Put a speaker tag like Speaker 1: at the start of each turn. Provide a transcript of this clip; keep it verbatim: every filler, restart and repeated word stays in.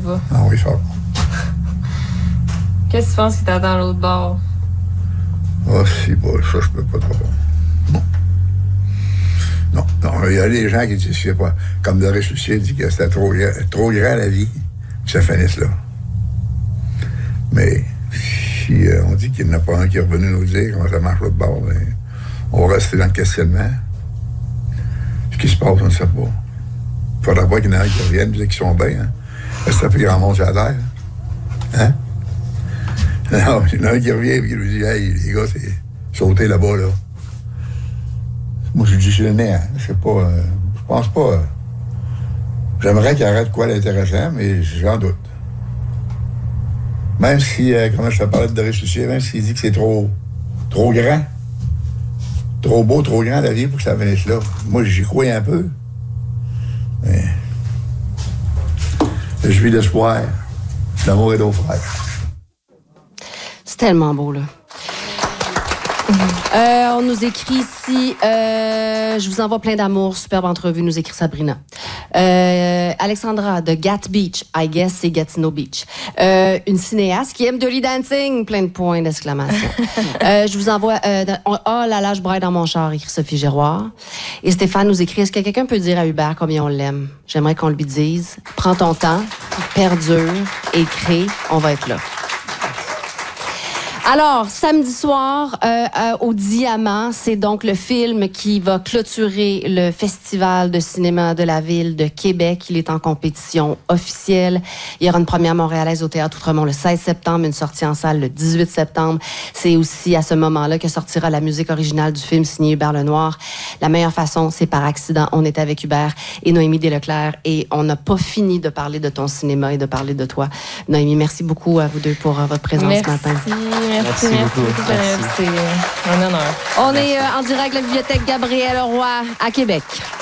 Speaker 1: va.
Speaker 2: Ah oui, fort.
Speaker 1: Qu'est-ce que tu penses qui t'attend à l'autre bord?
Speaker 2: Ah, si, bon, ça, je peux pas trop. Non. Non, non, il y a des gens qui disent, je sais pas, comme Doris Lucier dit que c'était trop, trop grand la vie, que ça finisse là. Mais si euh, on dit qu'il n'y en a pas un qui est revenu nous dire comment ça marche l'autre bord, ben, on va rester dans le questionnement. Ce qui se passe, on ne sait pas. Il faudra pas qu'il y en ait qui reviennent, dire qu'ils sont bien. Hein? Parce que ça fait grand monde sur la terre. Hein? Non, il y en a un qui revient et qui lui dit, hey, les gars, c'est sauter là-bas, là. Moi, je dis, c'est le nez, hein? C'est pas. Euh, je pense pas. Euh, j'aimerais qu'il arrête quoi d'intéressant, mais j'en doute. Même si, euh, comment je te parlais de Doris Lucier, même s'il dit que c'est trop. trop grand. Trop beau, trop grand la vie pour que ça finisse là. Moi, j'y crois un peu. Mais. Je vis d'espoir. L'amour est d'eau fraîche.
Speaker 3: C'est tellement beau, là. Euh, on nous écrit ici, euh, je vous envoie plein d'amour, superbe entrevue, nous écrit Sabrina. Euh, Alexandra de Gat Beach, I guess c'est Gatineau Beach. Euh, une cinéaste qui aime Dirty Dancing, plein de points d'exclamation. euh, je vous envoie, euh, oh là là, je braille dans mon char, écrit Sophie Giroir. Et Stéphane nous écrit, est-ce que quelqu'un peut dire à Hubert combien on l'aime? J'aimerais qu'on lui dise, prends ton temps, perdure, écris, on va être là. Alors, samedi soir, euh, euh, au Diamant, c'est donc le film qui va clôturer le Festival de cinéma de la ville de Québec. Il est en compétition officielle. Il y aura une première montréalaise au Théâtre Outremont le seize septembre, une sortie en salle le dix-huit septembre. C'est aussi à ce moment-là que sortira la musique originale du film signé Hubert Lenoir. La meilleure façon, c'est par accident. On est avec Hubert et Noémie Desleclerc et on n'a pas fini de parler de ton cinéma et de parler de toi. Noémie, merci beaucoup à vous deux pour euh, votre présence
Speaker 1: merci.
Speaker 3: ce matin.
Speaker 1: Merci, merci, merci beaucoup. Merci. C'est un honneur.
Speaker 3: On est euh, en direct de la bibliothèque Gabriel Roy à Québec.